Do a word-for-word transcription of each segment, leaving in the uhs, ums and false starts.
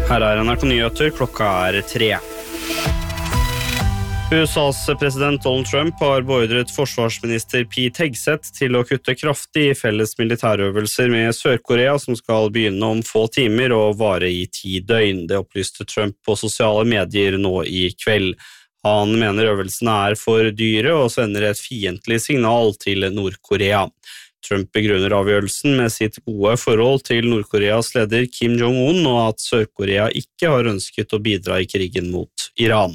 Her er N R K Nyheter, klokka er tre. U S A's president Donald Trump har beordret forsvarsminister Pete Hegseth til å kutte kraftig i felles militærøvelser med Sør-Korea som skal begynne om få timer og vare i ti døgn. Det opplyste Trump på sosiale medier nå i kveld. Han mener øvelsene er for dyre og sender et fiendtlig signal til Nord-Korea. Trump begrunner avgjørelsen med sitt gode forhold til Nord-Koreas leder Kim Jong-un og at Sør-Korea ikke har ønsket å bidra i krigen mot Iran.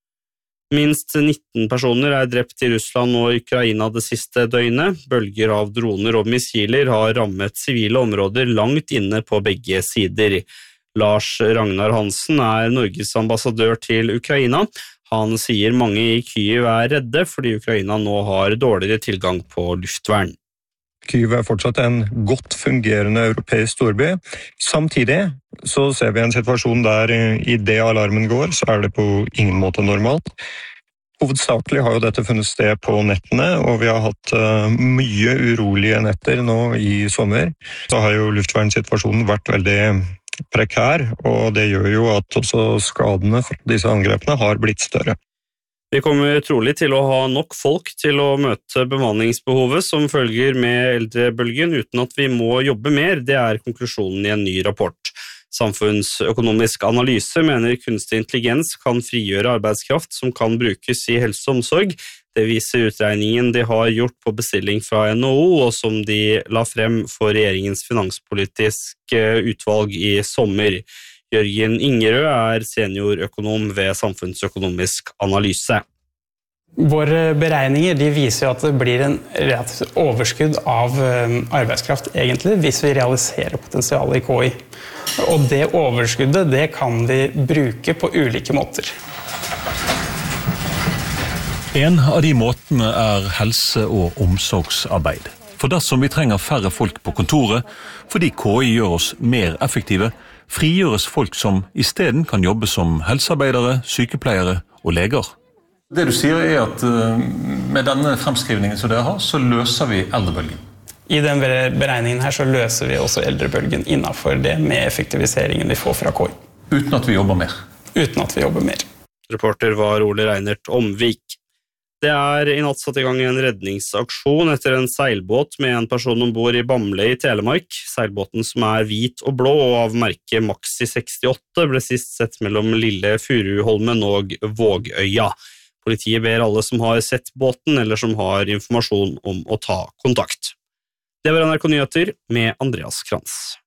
Minst nitten personer er drept i Russland og Ukraina det siste døgnet. Bølger av droner og missiler har rammet sivile områder langt inne på begge sider. Lars Ragnar Hansen er Norges ambassadør til Ukraina. Han sier mange i Kyiv er redde fordi Ukraina nå har dårligere tilgang på luftvern. Kyiv er fortsatt en godt fungerende europeisk storby. Samtidig så ser vi en situasjon der i det alarmen går, så er det på ingen måte normalt. Hovedsakelig har jo dette funnet sted på nettene, og vi har hatt uh, mye urolige netter nå i sommer. Så har jo luftvernsituasjonen vært veldig prekær, og det gjør jo at også skadene fra disse angrepene har blitt større. Vi kommer trolig til å ha nok folk til å møte bemanningsbehovet som følger med eldrebølgen uten at vi må jobbe mer. Det er konklusjonen i en ny rapport. Samfunnsøkonomisk analyse mener kunstig intelligens kan frigjøre arbeidskraft som kan brukes i helse og omsorg. Det viser utregningen de har gjort på bestilling fra N H O, og som de la frem for regjeringens finanspolitiske utvalg i sommer. Jørgen Ingerød er seniorøkonom ved Samfunnsøkonomisk analyse. Våre beregninger de viser at det blir en relativt overskudd av arbeidskraft egentlig, hvis vi realiserer potensialet i K I. Og det overskuddet det kan vi bruke på ulike måter. En av de måtene er helse- og omsorgsarbeid. For dersom vi trenger færre folk på kontoret, fordi K I gjør oss mer effektive, frigjøres folk som i stedet kan jobbe som helsearbeidere, sykepleiere og leger. Det du sier er at med denne fremskrivningen som dere har, så løser vi eldrebølgen. I den beregningen her så løser vi også eldrebølgen innenfor det med effektiviseringen vi får fra K I. Uten at vi jobber mer. Uten at vi jobber mer. Reporter var Ole Reinert Omvik. Det er i natt satt i gang en redningsaksjon etter en seilbåt med en person ombord i Bamble i Telemark. Seilbåten som er hvit og blå og av merket Maxi sekstiåtte ble sist sett mellom Lille Furuholmen og Vågøya. Politiet ber alle som har sett båten eller som har informasjon om å ta kontakt. Det var N R K Nyheter med Andreas Krantz.